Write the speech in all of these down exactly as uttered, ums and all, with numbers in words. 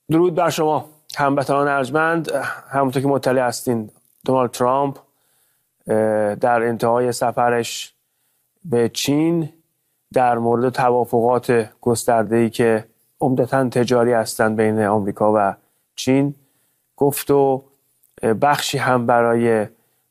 درود بر شما هموطنان ارجمند. همونطور که مطلع هستین دونالد ترامپ در انتهای سفرش به چین در مورد توافقات گسترده‌ای که عمدتاً تجاری هستند بین آمریکا و چین گفت و بخشی هم برای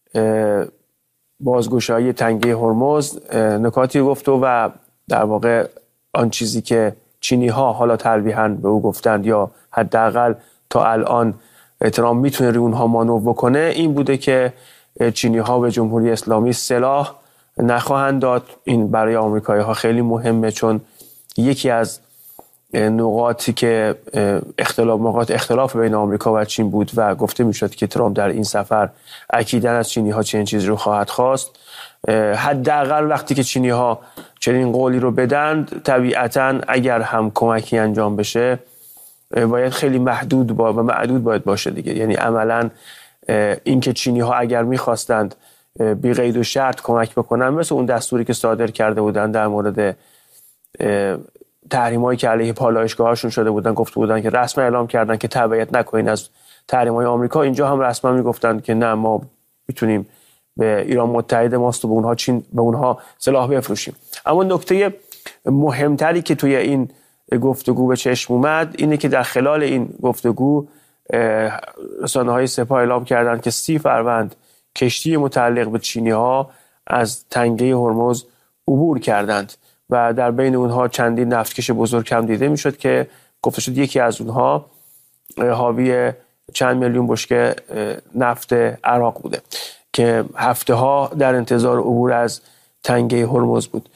بازگشایی تنگه هرمز نکاتی گفت و در واقع آن چیزی که چینی ها حالا تلویحاً به او گفتند یا حداقل تا الان ترامپ میتونه روی اونها مانور بکنه این بوده که چینی ها به جمهوری اسلامی سلاح نخواهند داد. این برای آمریکایی ها خیلی مهمه، چون یکی از نقاطی که اختلاف نقاط اختلاف بین آمریکا و چین بود و گفته میشد که ترامپ در این سفر اکیداً از چینی ها چنین چیزی رو خواهد خواست. حداقل وقتی که چینی ها چنین قولی رو بدند، طبیعتاً اگر هم کمکی انجام بشه باید خیلی محدود با و معدود باید باشه دیگه. یعنی عملاً این که چینی ها اگر میخواستند بی قید و شرط کمک بکنن، مثل اون دستوری که صادر کرده بودن در مورد تحریمایی که علیه پالایشگاهاشون شده بودن، گفته بودن که رسما اعلام کردن که تبعیت نکنین از تحریم‌های آمریکا، اینجا هم رسما میگفتن که نه ما میتونیم به ایران متحد ماست و به اونها چین به اونها سلاح بفروشیم. اما نکته مهمتری که توی این گفتگو به چشم اومد اینه که در خلال این گفتگو رسانه‌های سپاه اعلام کردند که سی فروند کشتی متعلق به چینی‌ها از تنگه هرمز عبور کردند و در بین اونها چندین نفتکش بزرگ هم دیده میشد که گفته شد یکی از اونها حاوی چند میلیون بشکه نفت عراق بوده که هفته ها در انتظار عبور از تنگه هرمز بود.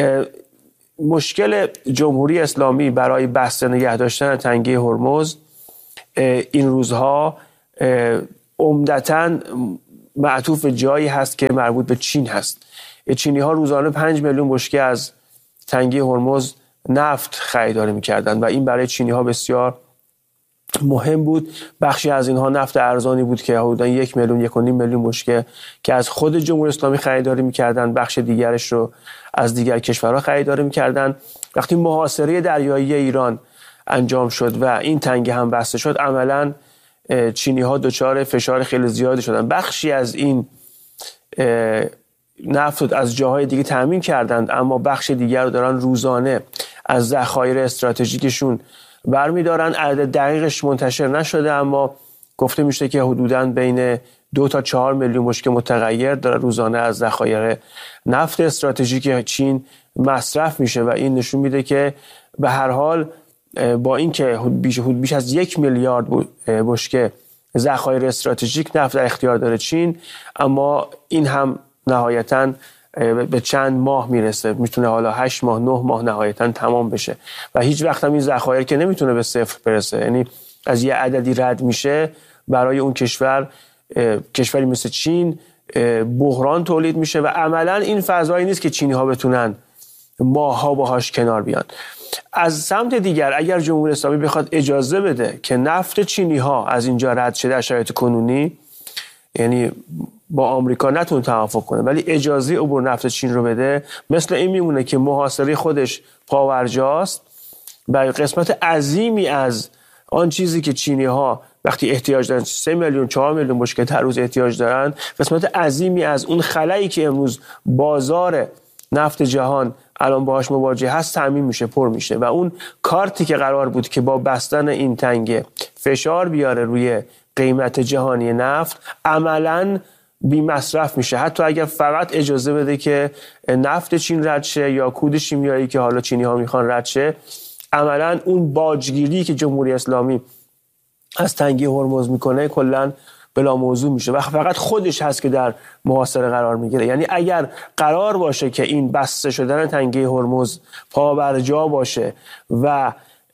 مشکل جمهوری اسلامی برای بسته نگه داشتن تنگه هرمز این روزها عمدتاً معطوف جایی هست که مربوط به چین هست. چینی ها روزانه پنج میلیون بشکه از تنگه هرمز نفت خریداری می‌کردند و این برای چینی ها بسیار مهم بود. بخشی از اینها نفت ارزانی بود که حدوداً یک میلیون یک و نیم میلیون بشکه که از خود جمهوری اسلامی خریداری می‌کردند، بخش دیگرش رو از دیگر کشورها خریداری می‌کردند. وقتی محاصره دریایی ایران انجام شد و این تنگه هم بسته شد، عملاً چینی ها دچار فشار خیلی زیادی شدن. بخشی از این نفت از جاهای دیگه تامین کردند، اما بخش دیگر رو دارن روزانه از ذخایر استراتژیکشون برمیدارن. عدد دقیقش منتشر نشده، اما گفته میشه که حدوداً بین دو تا چهار میلیون بشکه متغیر داره روزانه از ذخایر نفت استراتژیک چین مصرف میشه و این نشون میده که به هر حال با اینکه بیش بیش از یک میلیارد بشکه ذخایر استراتژیک نفت در اختیار داره چین، اما این هم نهایتاً به چند ماه میرسه، میتونه حالا هشت ماه نه ماه نهایتاً تمام بشه و هیچ وقت هم این ذخایر که نمیتونه به صفر برسه. یعنی از یه عددی رد میشه، برای اون کشور کشوری مثل چین بحران تولید میشه و عملاً این فضایی نیست که چینی ها بتونن ماها باهاش کنار بیان. از سمت دیگر اگر جمهوری اسلامی بخواد اجازه بده که نفت چینی ها از اینجا رد شه در شرایط کنونی، یعنی با آمریکا نتونه توافق کنه ولی اجازه عبور نفت چین رو بده، مثل این میمونه که محاصره خودش پاورجاست و قسمت عظیمی از آن چیزی که چینی ها وقتی احتیاج دارن، سه میلیون چهار میلیون بشکه در روز احتیاج دارن، قسمت عظیمی از اون خلایی که امروز بازار نفت جهان الان باهاش مواجه هست تامین میشه، پر میشه و اون کارتی که قرار بود که با بستن این تنگه فشار بیاره روی قیمت جهانی نفت عملاً بی مصرف میشه. حتی اگر فقط اجازه بده که نفت چین رد شه یا کود شیمیایی که حالا چینی ها میخوان رد شه، عملاً اون باجگیری که جمهوری اسلامی از تنگه هرمز میکنه کلاً بلا موضوع میشه و فقط خودش هست که در محاصره قرار میگیره. یعنی اگر قرار باشه که این بسته شدن تنگه هرمز پابرجا باشه و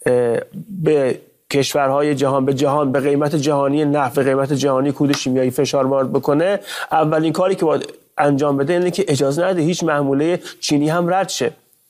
به کشورهای جهان به جهان به قیمت جهانی نفت، به قیمت جهانی کود شیمیایی فشار وارد بکنه، اولین کاری که باید انجام بده اینه که اجازه نده هیچ محموله چینی هم رد شه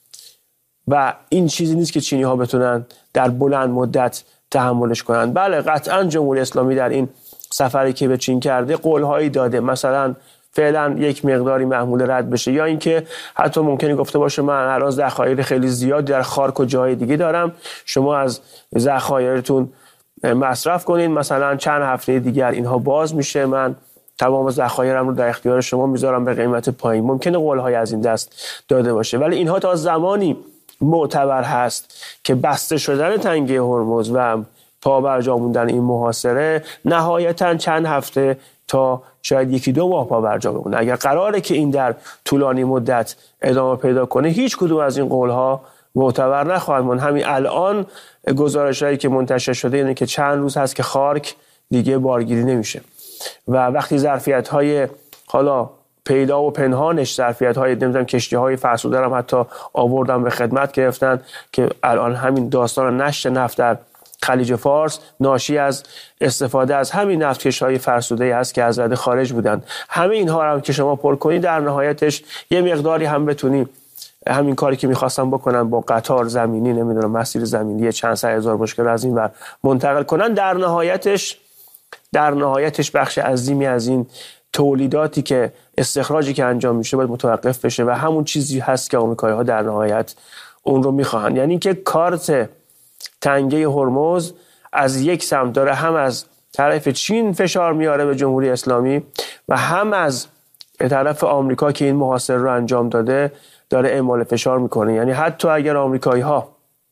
و این چیزی نیست که چینی ها بتونن در بلند مدت تحملش کنن. بله قطعا جمهوری اسلامی در این سفری که به چین کرده قولهایی داده، مثلا فعلا یک مقداری محموله رد بشه، یا اینکه حتی ممکنه گفته باشه من الان ذخایر خیلی زیاد در خارک و جای دیگه دارم، شما از ذخایرتون مصرف کنین، مثلا چند هفته دیگر اینها باز میشه، من تمام ذخایرم رو در اختیار شما میذارم به قیمت پایین. ممکنه قول‌های از این دست داده باشه، ولی اینها تا زمانی معتبر هست که بسته شدن تنگه هرمز و پا بر جا موندن این محاصره نهایتاً چند هفته تا شاید یکی دو ماه پا بر جا بمونه. اگر قراره که این در طولانی مدت ادامه پیدا کنه، هیچ کدوم از این قول‌ها معتبر نخواهد ماند. همین الان گزارش‌هایی که منتشر شده اینه که چند روز هست که خارک دیگه بارگیری نمیشه و وقتی ظرفیت‌های حالا پیدا و پنهانش، ظرفیت‌های نمیدونم کشتی‌های فرسوده هم حتی آوردن به خدمت گرفتن که الان همین داستان نشت نفت در خلیج فارس ناشی از استفاده از همین نفتکش‌های فرسوده هست که از رده خارج بودن. همه اینها رو هم که شما پر کنید، در نهایتش یه مقداری هم بتونی همین کاری که می‌خواستم بکنن با قطار زمینی، نمیدونم مسیر زمینی چند صد هزار بشکه از این ور منتقل کنن، در نهایتش در نهایتش بخش عظیمی از این تولیداتی که استخراجی که انجام میشه باید متوقف بشه و همون چیزی هست که آمریکایی‌ها در نهایت اون رو میخواهن. یعنی که کارت تنگه هرمز از یک سمت داره هم از طرف چین فشار میاره به جمهوری اسلامی و هم از طرف آمریکا که این محاصره رو انجام داده داره اعمال فشار میکنه. یعنی حتی اگر آمریکایی‌ها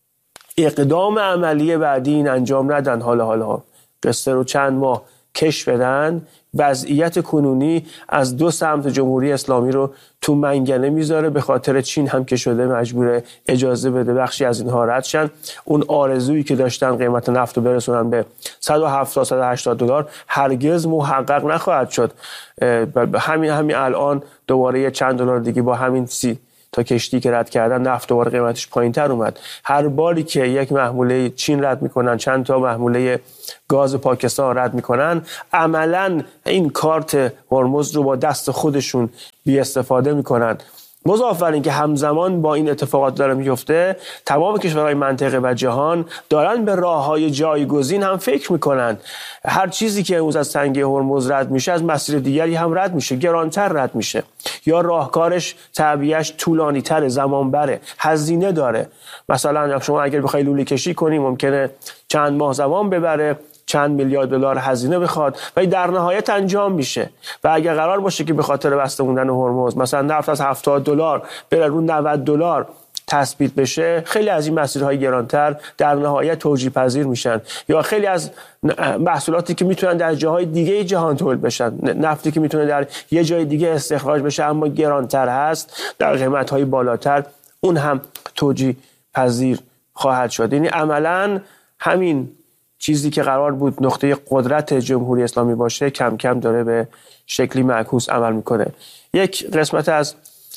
اقدام عملی بعدی این انجام ندن، حالا حالا قصه رو چند ماه کش بدن، وضعیت کنونی از دو سمت جمهوری اسلامی رو تو منگنه میذاره. به خاطر چین هم که شده مجبور اجازه بده بخشی از اینها رد شن. اون آرزویی که داشتن قیمت نفت رو برسونن به صد و هفتاد صد و هشتاد دلار هرگز محقق نخواهد شد. همین همین الان دوباره چند دلار دیگه با همین سی تا کشتی که رد کردن نفت دوباره قیمتش پایین‌تر اومد. هر باری که یک محموله چین رد میکنن، چند تا محموله گاز پاکستان رد میکنن، عملاً این کارت هرمز رو با دست خودشون بی استفاده میکنن. مضاف بر این که همزمان با این اتفاقات داره میفته، تمام کشورهای منطقه و جهان دارن به راههای جایگزین هم فکر میکنن. هر چیزی که امروز از تنگه هرمز رد میشه از مسیر دیگری هم رد میشه، گرانتر رد میشه، یا راهکارش تعبیه‌اش طولانی تره، زمان بره، هزینه داره. مثلا شما اگر بخوای لوله کشی کنی ممکنه چند ماه زمان ببره، چند میلیارد دلار هزینه بخواد، ولی در نهایت انجام میشه. و اگر قرار باشه که به خاطر بسته موندن هرمز مثلا نفت از هفتاد دلار بره رو نود دلار تثبیت بشه، خیلی از این مسیرهای گرانتر در نهایت توجیه پذیر میشن. یا خیلی از محصولاتی که میتونن در جاهای دیگه جهان تولید بشن، نفتی که میتونه در یه جای دیگه استخراج بشه اما گرانتر هست در قیمت‌های بالاتر، اون هم توجیه پذیر خواهد شد. یعنی عملاً همین چیزی که قرار بود نقطه قدرت جمهوری اسلامی باشه کم کم داره به شکلی معکوس عمل میکنه. یک قسمت از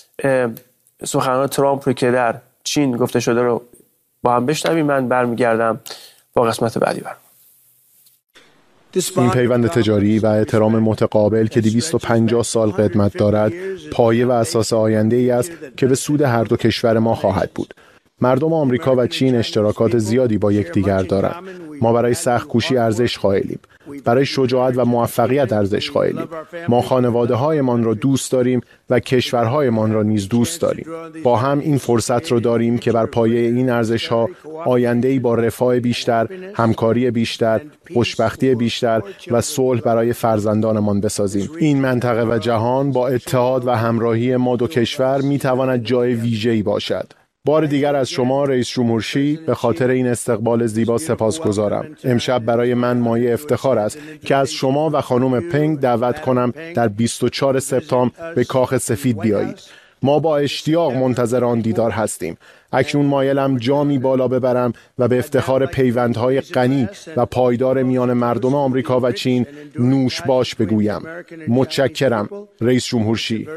سخنان ترامپ رو که در چین گفته شده رو با هم بشنویم، من برمیگردم با قسمت بعدی برم. این پیوند تجاری و احترام متقابل که دویست و پنجاه سال قدمت دارد، پایه و اساس آینده ای است که به سود هر دو کشور ما خواهد بود. مردم آمریکا و چین اشتراکات زیادی با یکدیگر دارند. ما برای سخت‌کوشی ارزش قائلیم، برای شجاعت و موفقیت ارزش قائلیم. ما خانواده‌هایمان را دوست داریم و کشورهایمان را نیز دوست داریم. با هم این فرصت را داریم که بر پایه این ارزش‌ها آینده‌ای با رفاه بیشتر، همکاری بیشتر، خوشبختی بیشتر و صلح برای فرزندانمان بسازیم. این منطقه و جهان با اتحاد و همراهی ما دو کشور می‌تواند جای ویژه‌ای باشد. بار دیگر از شما رئیس جمهور شی به خاطر این استقبال زیبا سپاسگزارم. امشب برای من مایه افتخار است که از شما و خانم پنگ دعوت کنم در بیست و چهارم سپتامبر به کاخ سفید بیایید. ما با اشتیاق منتظر آن دیدار هستیم. اکنون مایلم جامی بالا ببرم و به افتخار پیوندهای غنی و پایدار میان مردم آمریکا و چین نوش باش بگویم. متشکرم رئیس جمهور شی.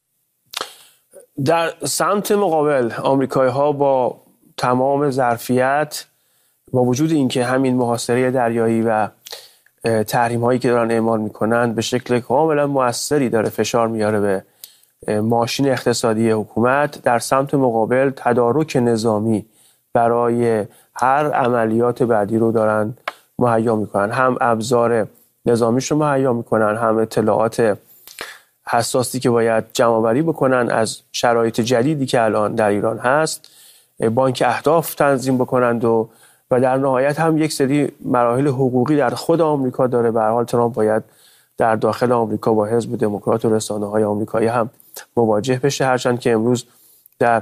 در سمت مقابل آمریکایی‌ها با تمام ظرفیت، با وجود اینکه همین محاصره دریایی و تحریم‌هایی که دارن اعمال میکنن به شکل کاملا مؤثری داره فشار میاره به ماشین اقتصادی حکومت، در سمت مقابل تدارک نظامی برای هر عملیات بعدی رو دارن مهیا میکنن. هم ابزار نظامیش رو مهیا میکنن، هم اطلاعات حساسی که باید جمع‌آوری بکنن از شرایط جدیدی که الان در ایران هست، بانک اهداف تنظیم بکنند و و در نهایت هم یک سری مراحل حقوقی در خود آمریکا داره. به هر حال ترامپ باید در داخل آمریکا با حزب دموکرات و رسانه‌های آمریکایی هم مواجه بشه، هرچند که امروز در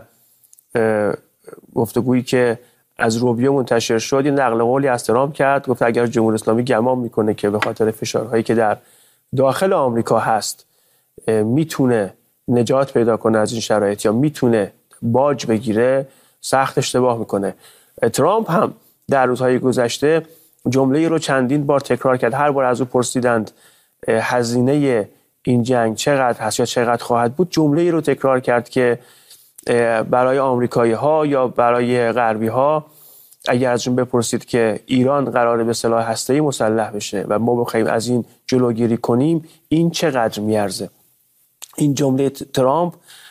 گفتگویی که از روبیو منتشر شد یه نقل قولی از ترامپ کرد، گفت اگر جمهوری اسلامی گمان میکنه که به خاطر فشارهایی که در داخل آمریکا هست میتونه نجات پیدا کنه از این شرایط یا میتونه باج بگیره، سخت اشتباه میکنه. ترامپ هم در روزهای گذشته جمله‌ای رو چندین بار تکرار کرد. هر بار از او پرسیدند هزینه این جنگ چقدر هست یا چقدر خواهد بود، جمله‌ای رو تکرار کرد که برای آمریکایی‌ها یا برای غربی‌ها اگر ازشون بپرسید که ایران قراره به سلاح هسته‌ای مسلح بشه و ما بخوایم از این جلوگیری کنیم، این چقدر میارزه؟ این جمله ترامپ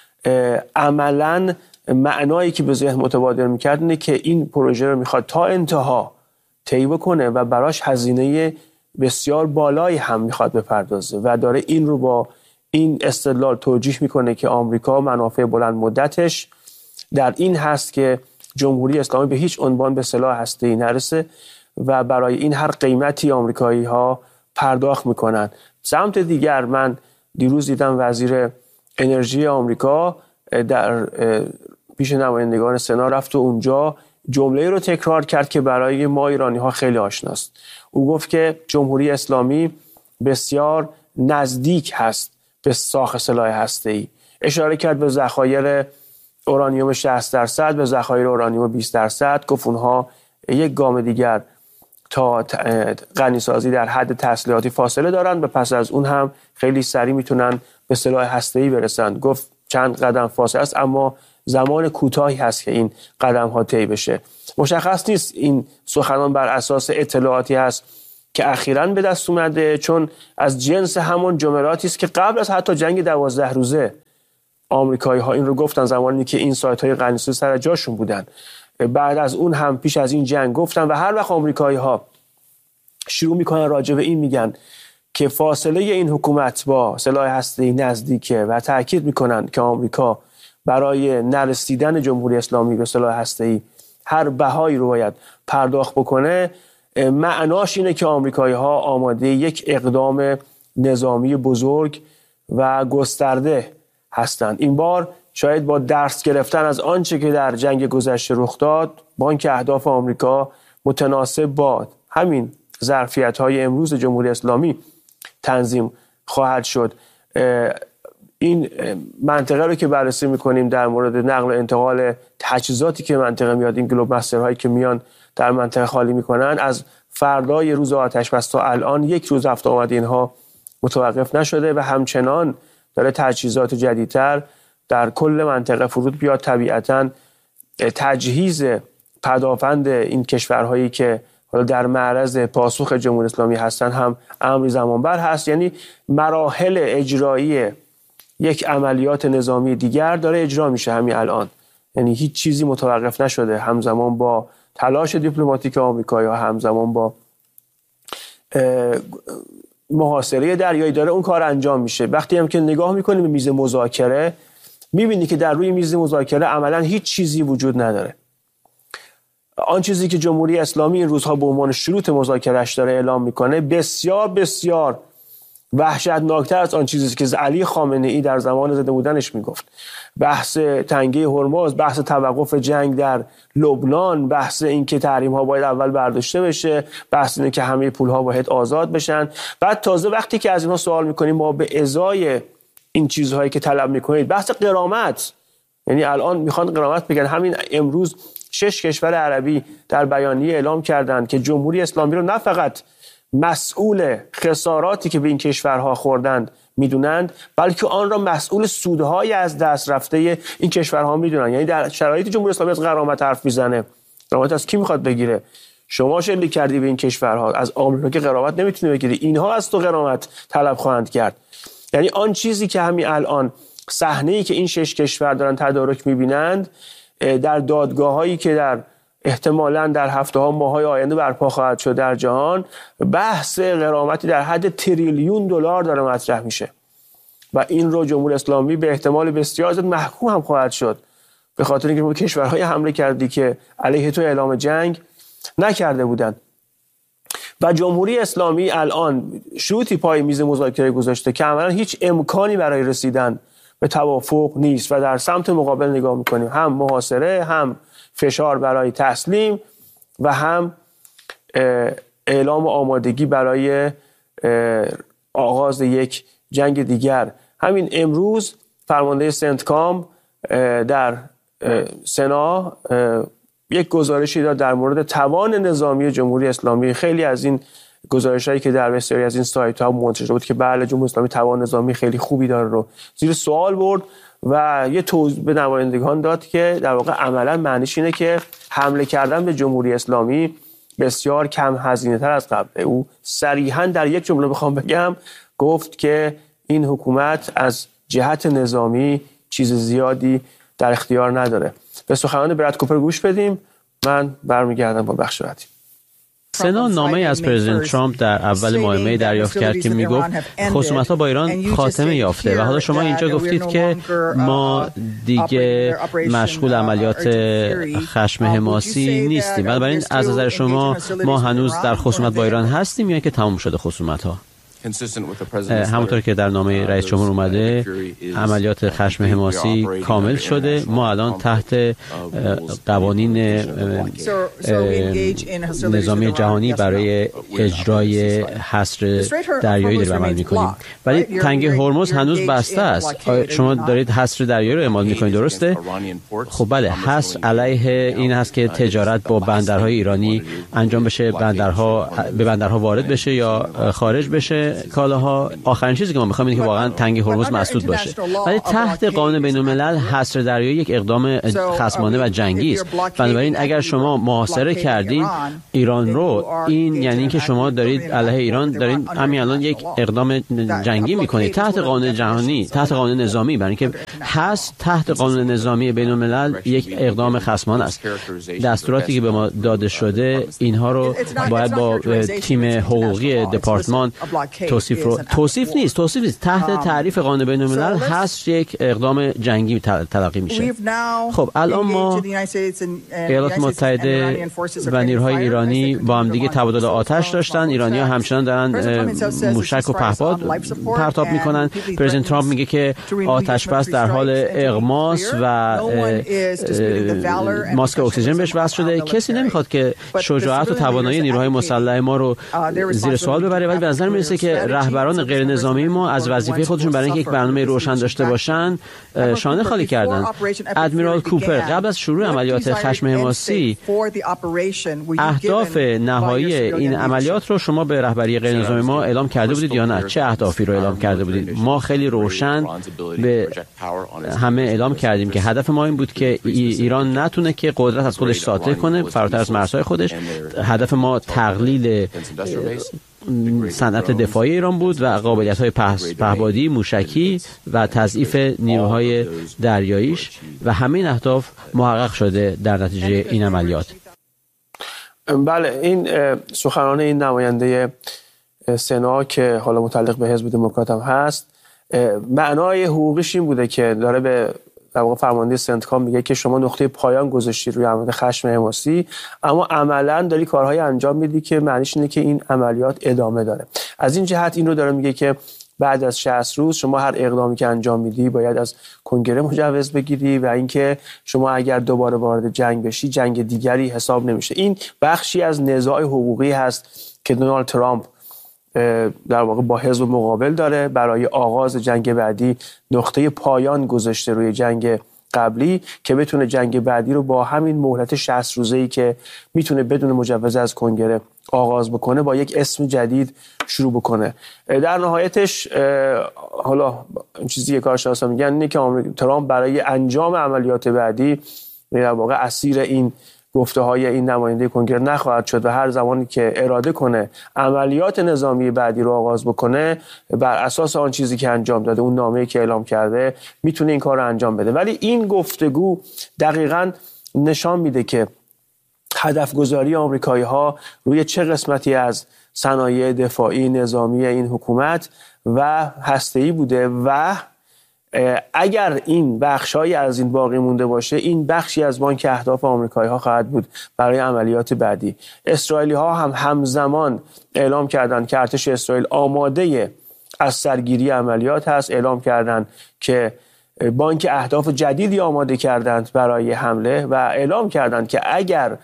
عملاً معنایی که به ذهن متبادر میکرد اینه که این پروژه رو میخواد تا انتها طی بکنه و براش هزینه بسیار بالایی هم میخواد بپردازه و داره این رو با این استدلال توجیه میکنه که آمریکا منافع بلند مدتش در این هست که جمهوری اسلامی به هیچ عنوان به سلاح هسته‌ای نرسه و برای این هر قیمتی آمریکایی ها پرداخت میکنن. سمت دیگر من دیروز دیدم وزیر انرژی آمریکا در پیش نمایندگان سنا رفت و اونجا جمله رو تکرار کرد که برای ما ایرانی ها خیلی آشناست. او گفت که جمهوری اسلامی بسیار نزدیک هست به ساخت سلاح هسته‌ای. اشاره کرد به ذخایر اورانیوم شصت درصد، به ذخایر اورانیوم بیست درصد. گفت اونها یک گام دیگر تا غنیسازی در حد تسلیحاتی فاصله دارند و پس از اون هم خیلی سریع میتونن به سلاح هسته‌ای برسن. گفت چند قدم فاصله است اما زمان کوتاهی هست که این قدم ها طی بشه. مشخص نیست این سخنان بر اساس اطلاعاتی هست که اخیراً به دست اومده، چون از جنس همون جملاتی است که قبل از حتی جنگ دوازده روزه آمریکایی ها این رو گفتن، زمانی که این سایت های غنیسازی سر جاشون بودن. بعد از اون هم پیش از این جنگ گفتن و هر وقت آمریکایی ها شروع میکنن راجع به این میگن که فاصله این حکومت با سلاح هسته‌ای نزدیکه و تاکید میکنن که آمریکا برای نرسیدن جمهوری اسلامی به سلاح هسته‌ای هر بهایی رو باید پرداخت بکنه، معناش اینه که آمریکایی ها آماده یک اقدام نظامی بزرگ و گسترده هستند. این بار شاید با درس گرفتن از آنچه که در جنگ گذشته رخ داد، بانک اهداف آمریکا متناسب با همین ظرفیت‌های امروز جمهوری اسلامی تنظیم خواهد شد. این منطقه رو که بررسی میکنیم در مورد نقل و انتقال تجهیزاتی که منطقه میاد، این گلوب مسترهایی که میان در منطقه خالی میکنن، از فردای روز آتش بس تا الان یک روز رفت آمد اینها متوقف نشده و همچنان داره تجهیزات جدیدتر در کل منطقه فرود بیاد. طبیعتاً تجهیز پدافند این کشورهایی که حالا در معرض پاسخ جمهوری اسلامی هستن هم امری زمانبر هست. یعنی مراحل اجرایی یک عملیات نظامی دیگر داره اجرا میشه همین الان، یعنی هیچ چیزی متوقف نشده. همزمان با تلاش دیپلماتیک آمریکایی ها، همزمان با محاصره دریایی داره اون کار انجام میشه. وقتی هم که نگاه میکنیم به میز مذاکره، میبینی که در روی میز مذاکره عملا هیچ چیزی وجود نداره. آن چیزی که جمهوری اسلامی این روزها به عنوان شروط مذاکرهش داره اعلام میکنه بسیار بسیار وحشتناکتر از آن چیزی که علی خامنه ای در زمان زنده بودنش میگفت. بحث تنگه هرمز، بحث توقف جنگ در لبنان، بحث این که تحریم ها باید اول برداشته بشه، بحث اینه که همه پول ها باید آزاد بشن. بعد تازه وقتی که از اینها سوال میکنیم ما به ازای این چیزهایی که طلب میکنید، بحث غرامت، یعنی الان میخوان غرامت بگن. همین امروز شش کشور عربی در بیانیه اعلام کردند که جمهوری اسلامی رو نه فقط مسئول خساراتی که به این کشورها خوردند میدونند، بلکه آن را مسئول سودهای از دست رفته این کشورها میدونند. یعنی در شرایط جمهوری اسلامی از غرامت حرف میزنه، غرامت از کی میخواد بگیره؟ شما شلیک کردی به این کشورها، از آمریکا که غرامت نمیتونی بگیری، اینها از تو غرامت طلب خواهند کرد. یعنی آن چیزی که همین الان صحنه‌ای که این شش کشور دارن تدارک میبینند در دادگاه‌هایی که در احتمالاً در هفته‌ها ماه‌های آینده برپا خواهد شد در جهان، بحث غرامتی در حد تریلیون دلار داره مطرح میشه و این رو جمهوری اسلامی به احتمال بسیار زیاد محکوم هم خواهد شد، به خاطر اینکه کشورهای حمله کردی که علیه تو اعلام جنگ نکرده بودند. و جمهوری اسلامی الان شروطی پای میز مذاکره گذاشته که عملا هیچ امکانی برای رسیدن به توافق نیست و در سمت مقابل نگاه میکنیم، هم محاصره، هم فشار برای تسلیم و هم اعلام آمادگی برای آغاز یک جنگ دیگر. همین امروز فرمانده سنتکام در سنا یک گزارشی داد در مورد توان نظامی جمهوری اسلامی. خیلی از این گزارشایی که در بسیاری از این سایت ها منتشر بود که بله جمهوری اسلامی توان نظامی خیلی خوبی داره رو زیر سوال برد و یه توضیح به نمایندگان داد که در واقع عملا معنیش اینه که حمله کردن به جمهوری اسلامی بسیار کم هزینه تر از قبل. او صریحا در یک جمله بخوام بگم گفت که این حکومت از جهت نظامی چیز زیادی در اختیار نداره. به سخنان براد کوپر گوش بدیم، من برمیگردم با بخش بعدی. سنا نامه از پرزیدنت ترامپ در اول ماه می دریافت کرد که میگفت خصومت‌ها با ایران خاتمه یافته و حالا شما اینجا گفتید که ما دیگه مشغول عملیات خشم حماسی نیستیم. بنابراین از نظر شما ما هنوز در خصومت با ایران هستیم یا که تمام شده خصومت‌ها؟ همونطور که در نامه رئیس جمهور اومده عملیات خشم حماسی کامل شده. ما الان تحت قوانین نظامی جهانی برای اجرای حصر دریایی داریم عمل میکنیم، ولی تنگه هرمز هنوز بسته است. شما دارید حصر دریایی رو اعمال میکنید، درسته؟ خب بله، حصر علیه این هست که تجارت با بندرهای ایرانی انجام بشه، بندرها به بندرها وارد بشه یا خارج بشه کالاها. آخرین چیزی که ما می‌خوایم اینه که واقعا تنگه هرمز مسدود باشه. ولی تحت قانون بین‌الملل حصر دریایی یک اقدام خصمانه و جنگی است. بنابراین اگر شما محاصره کردید ایران رو، این یعنی اینکه شما دارید علیه ایران دارید همین الان یک اقدام جنگی می‌کنید تحت قانون جهانی، تحت قانون نظامی، برای اینکه حصر تحت قانون نظامی بین‌الملل یک اقدام خصمانه است. دستوراتی که به ما داده شده اینها رو باید با تیم حقوقی دپارتمان توصیف رو توصیف نیست توصیف نیست تحت تعریف قانون بین‌الملل حصر یک اقدام جنگی تلقی میشه. خب الان ما ایالات متحده و نیروهای ایرانی با هم دیگه تبادل آتش داشتن. ایرانی‌ها همچنان دارن موشک و پهپاد پرتاب میکنن. پرزیدنت ترامپ میگه که آتش بس در حال اغماس و ماسک اکسیژن بهش وصل شده. کسی نمیخواد که شجاعت و توانایی نیروهای مسلح ما رو زیر سوال ببره، ولی به نظر میرسه که رهبران غیر نظامی ما از وظیفه خودشون برای اینکه یک برنامه روشن داشته باشن شانه خالی کردن. ادمیرال کوپر قبل از شروع عملیات خشم حماسی اهداف نهایی این عملیات رو شما به رهبری غیر نظامی ما اعلام کرده بودید یا نه؟ چه اهدافی رو اعلام کرده بودید؟ ما خیلی روشن به همه اعلام کردیم که هدف ما این بود که ایران نتونه که قدرت از خودش ساطع کنه فراتر از مرزهای خودش. هدف ما تقلیل صنعت دفاعی ایران بود و قابلیت‌های پهپادی، موشکی و تضعیف نیروهای دریاییش و همه این اهداف محقق شده در نتیجه این عملیات. بله، این سخنان این نماینده سنا که حالا متعلق به حزب دموکرات هم هست، معنای حقوقیش این بوده که داره به در واقع فرمانده سنتکام میگه که شما نقطه پایان گذاشتی روی عملیات خشم حماسی، اما عملاً داری کارهای انجام میدی که معنیش اینه که این عملیات ادامه داره. از این جهت این رو داره میگه که بعد از شصت روز شما هر اقدامی که انجام میدی باید از کنگره مجوز بگیری و اینکه شما اگر دوباره وارد جنگ بشی جنگ دیگری حساب نمیشه. این بخشی از نزاع حقوقی هست که دونالد ترامپ در واقع با حزب مقابل داره. برای آغاز جنگ بعدی نقطه پایان گذاشته روی جنگ قبلی که بتونه جنگ بعدی رو با همین مهلت شصت روزه‌ای که میتونه بدون مجوز از کنگره آغاز بکنه با یک اسم جدید شروع بکنه. در نهایتش حالا چیزی که کارشناسا میگن اینه که ترامپ برای انجام عملیات بعدی در واقع اسیر این گفته های این نماینده کنگره نخواهد شد و هر زمانی که اراده کنه عملیات نظامی بعدی رو آغاز بکنه بر اساس آن چیزی که انجام داده، اون نامه‌ای که اعلام کرده، میتونه این کار رو انجام بده. ولی این گفتگو دقیقاً نشان میده که هدف گذاری آمریکایی ها روی چه قسمتی از صنایع دفاعی نظامی این حکومت و هسته‌ای بوده و اگر این بخشایی از این باقی مونده باشه، این بخشی از بانک اهداف آمریکایی ها خواهد بود برای عملیات بعدی. اسرائیلی ها هم همزمان اعلام کردند که ارتش اسرائیل آماده از سرگیری عملیات هست. اعلام کردند که بانک اهداف جدیدی آماده کردند برای حمله و اعلام کردند که اگر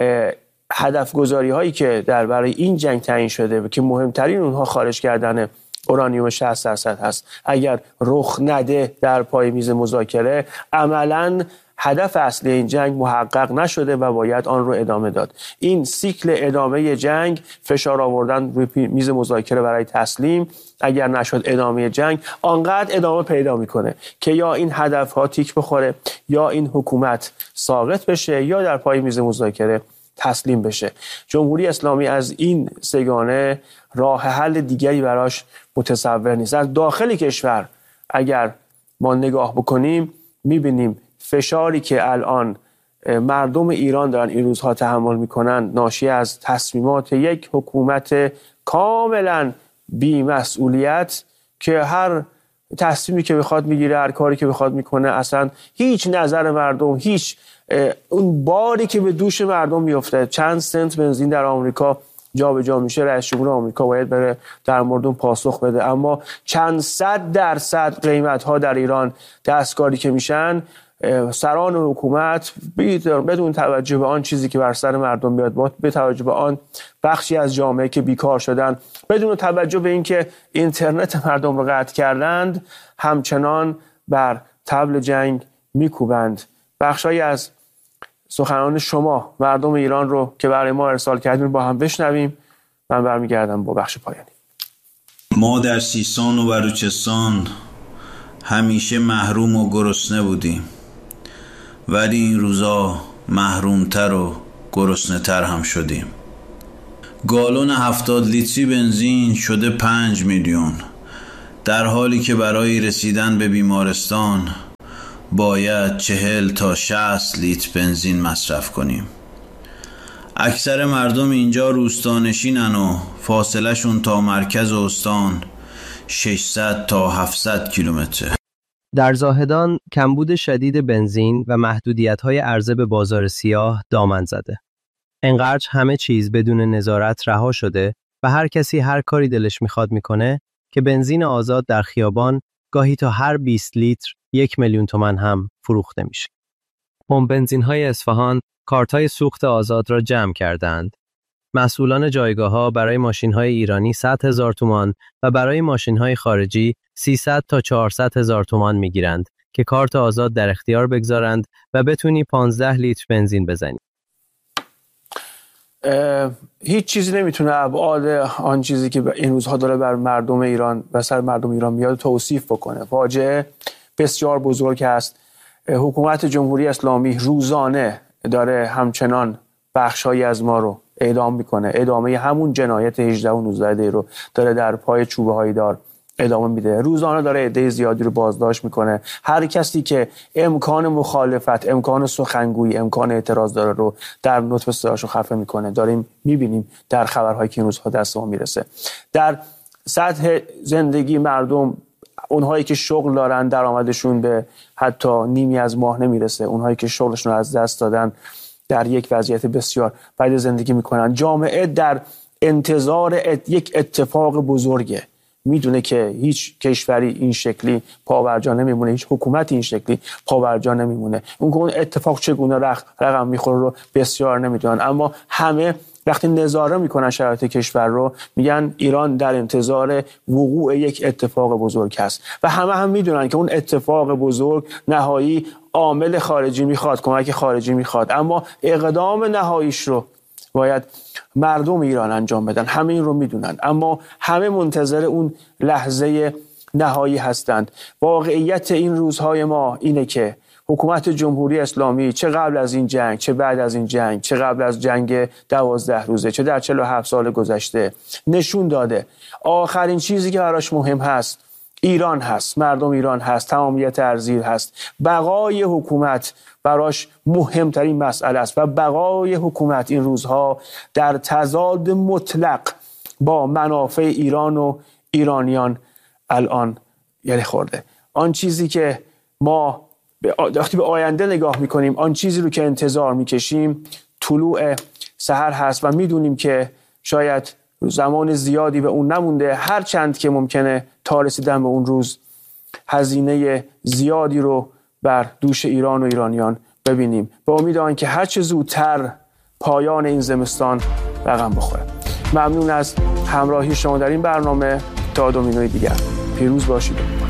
هدف گذاری هایی که در برای این جنگ تعیین شده و که مهمترین اونها خارج کردن اورانیوم شصت درصد هست، اگر رخ نده در پای میز مذاکره، عملاً هدف اصلی این جنگ محقق نشده و باید آن رو ادامه داد. این سیکل ادامه جنگ، فشار آوردن روی میز مذاکره برای تسلیم، اگر نشد ادامه جنگ، آنقدر ادامه پیدا میکنه که یا این هدف ها تیک بخوره، یا این حکومت ساقط بشه، یا در پای میز مذاکره تسلیم بشه. جمهوری اسلامی از این سگانه راه حل دیگری براش متصور نیست. از داخل کشور اگر ما نگاه بکنیم میبینیم فشاری که الان مردم ایران دارن این روزها تحمل میکنن ناشی از تصمیمات یک حکومت کاملا بی‌مسئولیت که هر تصمیمی که بخواد میگیره، هر کاری که بخواد میکنه، اصلا هیچ نظر مردم، هیچ اون باری که به دوش مردم میفته، چند سنت بنزین در آمریکا جا به جا میشه، رئیس جمهور آمریکا باید بره در مورد پاسخ بده، اما چند صد درصد قیمت ها در ایران دستکاری که میشن، سران حکومت بدون توجه به آن چیزی که بر سر مردم بیاد، با به توجه به آن بخشی از جامعه که بیکار شدن، بدون توجه به اینکه اینترنت مردم رو قطع کردند، همچنان بر طبل جنگ میکوبند. بخشایی از سخنان شما مردم ایران رو که برای ما ارسال کردین با هم بشنویم. من برمیگردم با بخش پایانی. ما در سیستان و بلوچستان همیشه محروم و گرسنه بودیم، ولی این روزا محرومتر و گرسنه‌تر هم شدیم. گالون هفتاد لیتری بنزین شده پنج میلیون، در حالی که برای رسیدن به بیمارستان باید چهل تا شصت لیتر بنزین مصرف کنیم. اکثر مردم اینجا روستانشینن و فاصله شون تا مرکز استان ششصد تا هفتصد کیلومتره. در زاهدان کمبود شدید بنزین و محدودیت‌های عرضه به بازار سیاه دامن زده. انقدر همه چیز بدون نظارت رها شده و هر کسی هر کاری دلش میخواد میکنه که بنزین آزاد در خیابان گاهی تا هر بیست لیتر یک میلیون تومان هم فروخته میشه. پمپ بنزین‌های اصفهان کارت‌های سوخت آزاد را جمع کردند. مسئولان جایگاه‌ها برای ماشین‌های ایرانی صد هزار تومان و برای ماشین‌های خارجی سیصد تا چهارصد هزار تومان می‌گیرند که کارت آزاد در اختیار بگذارند و بتونی پانزده لیتر بنزین بزنی. هیچ چیزی نمیتونه ابعاد آن چیزی که این روزها داره بر مردم ایران و سر مردم ایران میاد توصیف بکنه. فاجعه بسیار بزرگ است. حکومت جمهوری اسلامی روزانه داره همچنان بخشایی از ما رو اعدام میکنه. ادامه همون جنایت هجده و نوزده دی رو داره در پای چوبه هایی دار ادامه میده. روزانه داره عده زیادی رو بازداشت میکنه. هر کسی که امکان مخالفت، امکان سخنگویی، امکان اعتراض داره رو در نطفه صداشو خفه میکنه. داریم میبینیم در خبرهایی که این روزها دست ما میرسه. در سطح زندگی مردم، اونهایی که شغل دارن درآمدشون به حتی نیمی از ماه نمیرسه، اونهایی که شغلشون رو از دست دادن در یک وضعیت بسیار بد زندگی میکنن. جامعه در انتظار ات یک اتفاق بزرگه. میدونه که هیچ کشوری این شکلی پابرجا نمیمونه، هیچ حکومتی این شکلی پابرجا نمیمونه. اون که اون اتفاق چگونه رقم میخوره رو بسیار نمیدونن، اما همه وقتی نظاره میکنن شرایط کشور رو میگن ایران در انتظار وقوع یک اتفاق بزرگ هست و همه هم میدونن که اون اتفاق بزرگ نهایی عامل خارجی میخواد، کمک خارجی میخواد، اما اقدام نهاییش رو باید مردم ایران انجام بدن. همه این رو میدونن، اما همه منتظر اون لحظه نهایی هستند. واقعیت این روزهای ما اینه که حکومت جمهوری اسلامی چه قبل از این جنگ، چه بعد از این جنگ، چه قبل از جنگ دوازده روزه، چه در چهل و هفت سال گذشته نشون داده آخرین چیزی که براش مهم هست ایران هست، مردم ایران هست، تمامیت ارضی هست. بقای حکومت براش مهمترین مسئله است و بقای حکومت این روزها در تضاد مطلق با منافع ایران و ایرانیان الان یعنی خورده. آن چیزی که ما وقتی به آینده نگاه میکنیم، آن چیزی رو که انتظار میکشیم طلوع سحر هست و میدونیم که شاید زمان زیادی به اون نمونده، هر چند که ممکنه تا رسیدن به اون روز هزینه زیادی رو بر دوش ایران و ایرانیان ببینیم. به امید آن که هر چه زودتر پایان این زمستان رقم بخوره. ممنون از همراهی شما در این برنامه. تا دومینوی دیگر پیروز باشید.